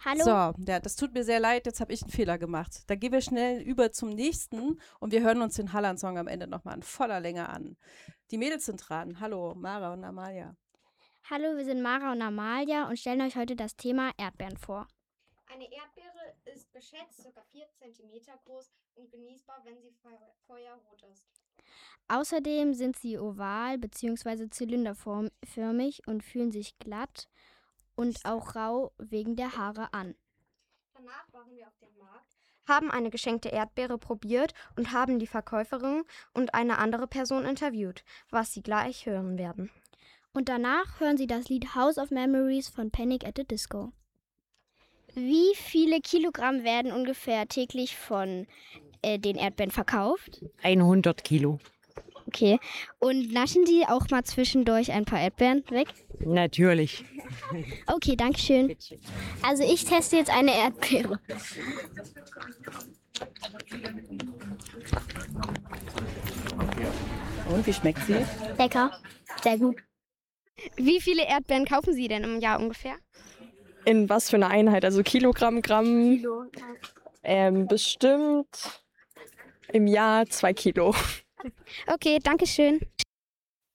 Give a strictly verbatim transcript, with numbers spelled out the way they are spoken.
Hallo. So, ja, das tut mir sehr leid, jetzt habe ich einen Fehler gemacht. Dann gehen wir schnell über zum nächsten und wir hören uns den Halland-Song am Ende nochmal in voller Länge an. Die Mädels sind dran. Hallo, Mara und Amalia. Hallo, wir sind Mara und Amalia und stellen euch heute das Thema Erdbeeren vor. Eine Erdbeere ist geschätzt ca. vier Zentimeter groß und genießbar, wenn sie feuerrot ist. Außerdem sind sie oval bzw. zylinderförmig und fühlen sich glatt und auch rau wegen der Haare an. Danach waren wir auf dem Markt, haben eine geschenkte Erdbeere probiert und haben die Verkäuferin und eine andere Person interviewt, was Sie gleich hören werden. Und danach hören Sie das Lied House of Memories von Panic at the Disco. Wie viele Kilogramm werden ungefähr täglich von äh, den Erdbeeren verkauft? hundert Kilo. Okay. Und naschen Sie auch mal zwischendurch ein paar Erdbeeren weg? Natürlich. Okay, danke schön. Also ich teste jetzt eine Erdbeere. Und wie schmeckt sie? Lecker. Sehr gut. Wie viele Erdbeeren kaufen Sie denn im Jahr ungefähr? In was für eine Einheit? Also Kilogramm, Gramm? Kilo. Ähm, bestimmt im Jahr zwei Kilo. Okay, danke schön.